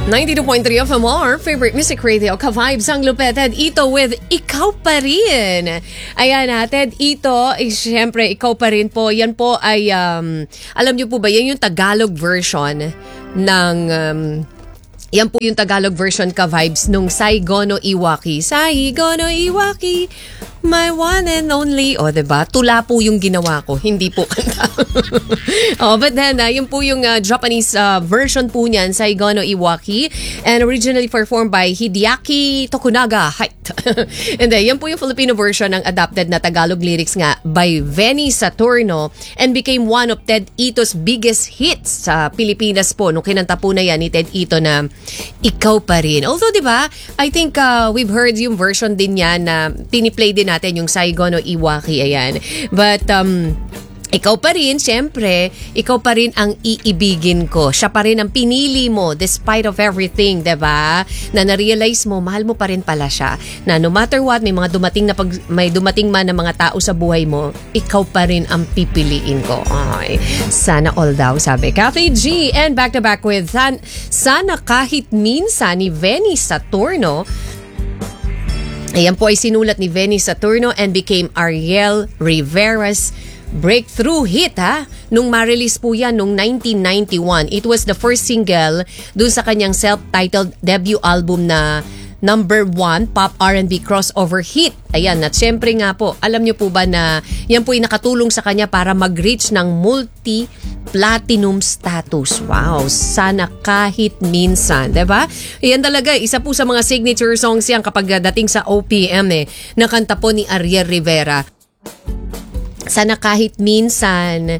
92.3 FMR, favorite music radio, ka-vibes ang Lupeted Ito with Ikaw Pa Rin. Ayan natin, Ito, syempre, Ikaw Pa Rin po. Yan po ay, alam niyo po ba, yan yung Tagalog version ng, yan po yung Tagalog version ka-vibes nung Saigono Iwaki. Saigono Iwaki, my one and only. O, diba? Tula po yung ginawa ko. Hindi po kanta. But then, yun po yung Japanese version po niyan, Saigono Iwaki. And originally performed by Hideaki Tokunaga. And then, yan po yung Filipino version ng adapted na Tagalog lyrics nga by Venny Saturno and became one of Ted Ito's biggest hits sa Pilipinas po. Nung kinanta po na yan ni Ted Ito na Ikaw Pa Rin. Although, diba, I think we've heard yung version din yan na piniplay din natin yung Saigono Iwaki, ayan. But, ikaw pa rin, syempre, ikaw pa rin ang iibigin ko. Siya pa rin ang pinili mo despite of everything, diba? Na na-realize mo, mahal mo pa rin pala siya. Na no matter what, may mga dumating na may dumating man na mga tao sa buhay mo, ikaw pa rin ang pipiliin ko. Ay, sana all daw, sabi Kathy G. And back to back with Sana Kahit Minsan ni Venny Saturno. Ayan po ay sinulat ni Venny Saturno and became Ariel Rivera's breakthrough hit nung ma-release po yan nung 1991. It was the first single dun sa kanyang self-titled debut album na number 1 pop R&B crossover hit. Ayan, at syempre nga po, alam nyo po ba na yan po ay nakatulong sa kanya para mag-reach ng multi-platinum status. Wow, Sana Kahit Minsan, diba? Yan talaga, isa po sa mga signature songs yan kapag dating sa OPM nakanta po ni Ariel Rivera. Sana kahit minsan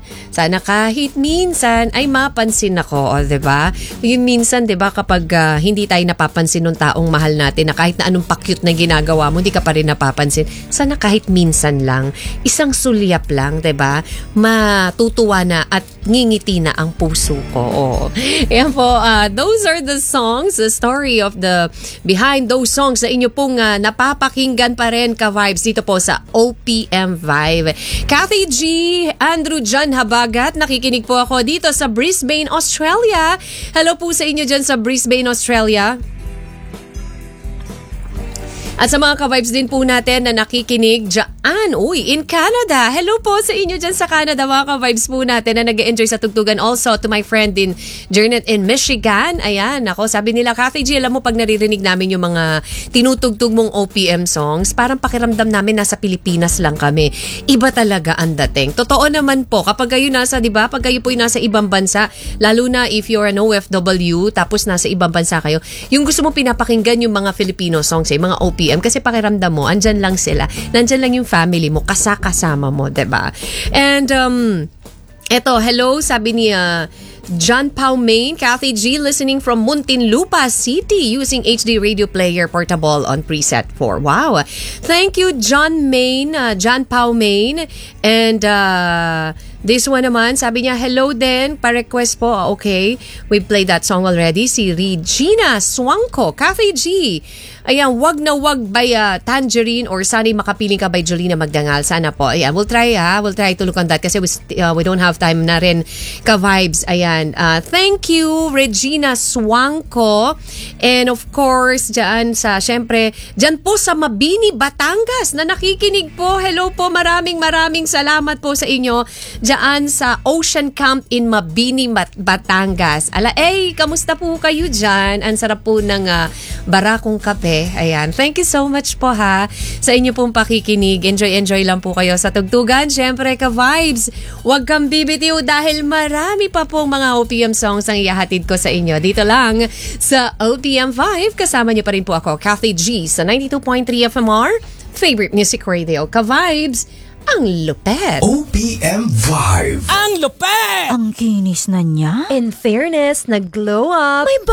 ay mapansin ako, o diba? Yung minsan, diba, kapag hindi tayo napapansin ng taong mahal natin, na kahit na anong pa-cute na ginagawa mo, hindi ka pa rin napapansin. Sana kahit minsan lang, isang sulyap lang, diba? Matutuwa na at ngingiti na ang puso ko. Oh. Ayan po, those are the songs, the story of the behind those songs na inyo pong napapakinggan pa rin ka-vibes dito po sa OPM Vibe. Kathy G, Andrew John Habagat, nakikinig po ako dito sa Brisbane, Australia. Hello po sa inyo dyan sa Brisbane, Australia. At sa mga ka-vibes din po natin na nakikinig dyan, in Canada. Hello po sa inyo dyan sa Canada, mga ka-vibes po natin na nag-enjoy sa tugtugan. Also to my friend in Janet in Michigan. Ayan, ako, sabi nila, Kathy G, alam mo pag naririnig namin yung mga tinutugtog mong OPM songs, parang pakiramdam namin nasa Pilipinas lang kami. Iba talaga ang dating. Totoo naman po, kapag kayo nasa, di ba, pag kayo po nasa ibang bansa, lalo na if you're an OFW, tapos nasa ibang bansa kayo, yung gusto mo pinapakinggan yung mga Filipino songs, mga OPM, kasi pakiramdam mo, andyan lang sila. Nandyan lang yung family mo, kasama mo, diba? And, eto, hello, sabi ni John Pau Main, Kathy G, listening from Muntinlupa City using HD Radio Player Portable on preset 4. Wow. Thank you, John Pau Main. And, this one naman, sabi niya, hello din, pa-request po. Okay, we played that song already. Si Regina Swangko, Kathy G. Ayan, Wag na Wag by Tangerine or Sana'y Makapiling Ka by Jolina Magdangal. Sana po. Ayan, we'll try to look on that kasi we don't have time na rin ka-vibes. Ayan, thank you, Regina Swangko. And of course, syempre, dyan po sa Mabini, Batangas na nakikinig po. Hello po, maraming salamat po sa inyo. Dyan sa Ocean Camp in Mabini, Batangas. Kamusta po kayo dyan? Ang sarap po ng barakong kape. Ayan. Thank you so much po sa inyo pong pakikinig. Enjoy lang po kayo sa tugtugan. Siyempre ka-vibes, huwag kang bibitiw dahil marami pa pong mga OPM songs ang ihahatid ko sa inyo. Dito lang sa OPM Vibe. Kasama niyo pa rin po ako, Kathy G, sa 92.3 FMR, favorite music radio. Ka-vibes, ang lupet. OPM Vibe. Ang lupet! Ang kinis na niya. In fairness, nag-glow up. May